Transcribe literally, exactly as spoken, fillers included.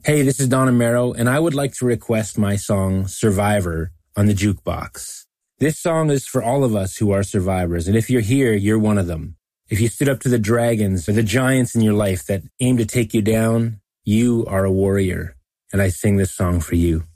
Hey, this is Don Amero, and I would like to request my song Survivor on the jukebox. This song is for all of us who are survivors, and if you're here, you're one of them. If you stood up to the dragons or the giants in your life that aim to take you down, you are a warrior, and I sing this song for you.